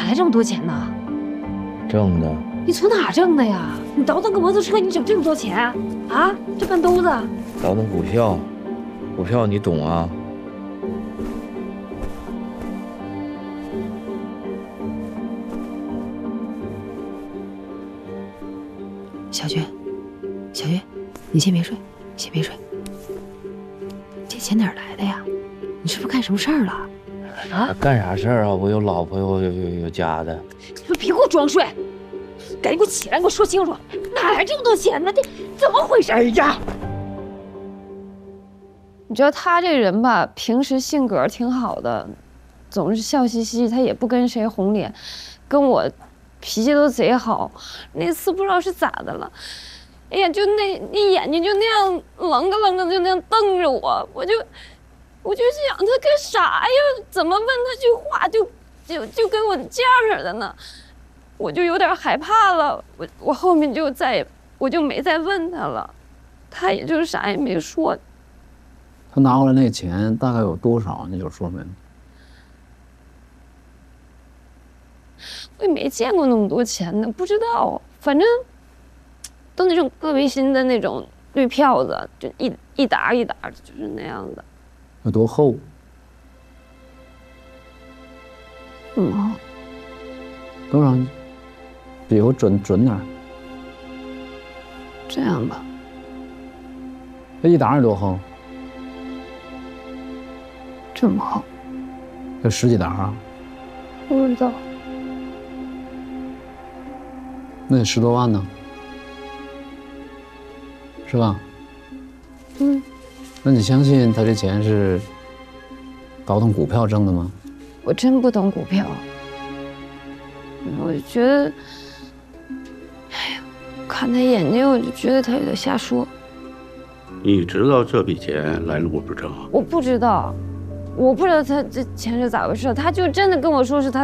来这么多钱呢？ 挣的。 你从哪挣的呀？你倒腾个摩托车，你整这么多钱啊？这半兜子？ 倒腾股票，股票你懂啊？ 小军，小军，你先别睡，先别睡。这钱哪儿来的呀？你是不是干什么事儿了？啊？ 干啥事儿啊？我有老婆，有家的。 你别给我装睡，赶紧给我起来，给我说清楚，哪来这么多钱呢？这怎么回事呀？ 你知道他这人吧，平时性格挺好的，总是笑嘻嘻，他也不跟谁红脸，跟我脾气都贼好。那次不知道是咋的了，哎呀，就那眼睛就那样愣个愣个，就那样瞪着我，我就想他干啥呀？怎么问他句话就跟我这样似的呢？我就有点害怕了，我后面我就没再问他了，他也就啥也没说。 他拿过来那钱大概有多少？你就说没？ 我也没见过那么多钱呢，不知道，反正都那种个别心的那种绿票子，就一沓一沓的，就是那样的。 有多厚？多少？比划准点。 这样吧， 这一沓有多厚？ 这么厚？ 有十几沓啊？ 不知道。 那得10多万呢，是吧？ 嗯。 那你相信他这钱是倒腾股票挣的吗？ 我真不懂股票，我就觉得，哎呀，看他眼睛我就觉得他有点瞎说。 你知道这笔钱来路不正？ 我不知道他这钱是咋回事，他就真的跟我说是他